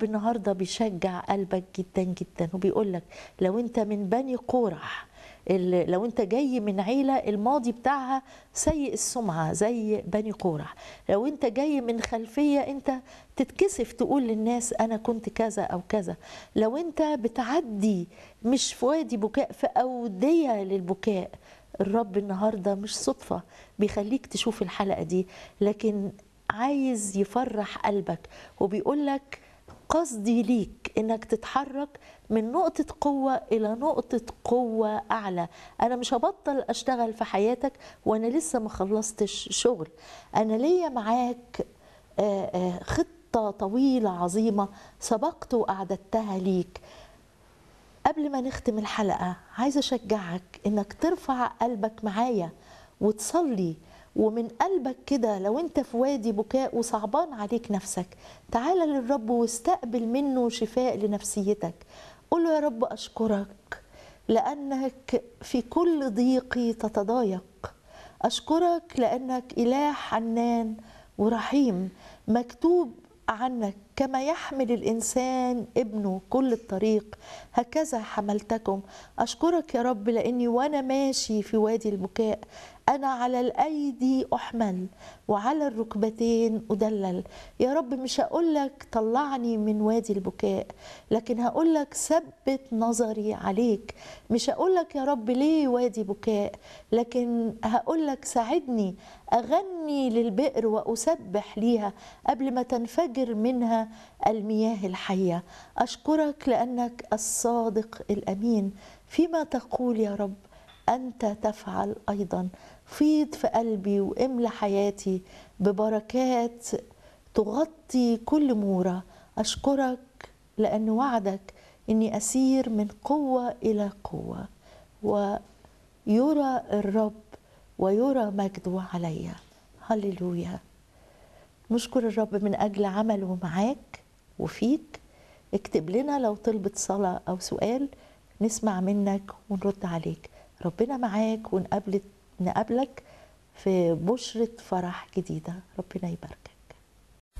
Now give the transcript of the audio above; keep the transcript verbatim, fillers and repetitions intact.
الرب النهارده بيشجع قلبك جدا جدا وبيقول لك لو انت من بني قورح، ال- لو انت جاي من عيله الماضي بتاعها سيء السمعه زي بني قورح، لو انت جاي من خلفيه انت تتكسف تقول للناس انا كنت كذا او كذا، لو انت بتعدي مش في وادي بكاء، في اوديه للبكاء، الرب النهارده مش صدفه بيخليك تشوف الحلقه دي، لكن عايز يفرح قلبك وبيقول لك قصدي ليك انك تتحرك من نقطة قوة إلى نقطة قوة أعلى. أنا مش هبطل أشتغل في حياتك وأنا لسه ما خلصتش شغل، أنا ليا معاك آه، آه، خطة طويلة عظيمة سبقت وأعددتها ليك. قبل ما نختم الحلقة عايزة أشجعك إنك ترفع قلبك معايا وتصلي، ومن قلبك كده لو أنت في وادي بكاء وصعبان عليك نفسك تعالى للرب واستقبل منه شفاء لنفسيتك. قول له يا رب أشكرك لأنك في كل ضيقي تتضايق، أشكرك لأنك إله حنان ورحيم، مكتوب عنك كما يحمل الإنسان ابنه كل الطريق هكذا حملتكم. أشكرك يا رب لأني وأنا ماشي في وادي البكاء أنا على الأيدي أحمل وعلى الركبتين أدلل. يا رب مش هقولك طلعني من وادي البكاء، لكن هقولك ثبت نظري عليك. مش هقولك يا رب ليه وادي بكاء، لكن هقولك ساعدني أغني للبئر وأسبح ليها قبل ما تنفجر منها المياه الحية. أشكرك لأنك الصادق الأمين فيما تقول يا رب أنت تفعل أيضا. فيض في قلبي واملى حياتي ببركات تغطي كل مورة. أشكرك لأن وعدك أني أسير من قوة إلى قوة ويرى الرب ويرى مجده عليا. هللويا. نشكر الرب من أجل عمله معاك وفيك. اكتب لنا لو طلبت صلاة أو سؤال نسمع منك ونرد عليك. ربنا معاك ونقابلك نقابلك في بشرة فرح جديدة. ربنا يباركك.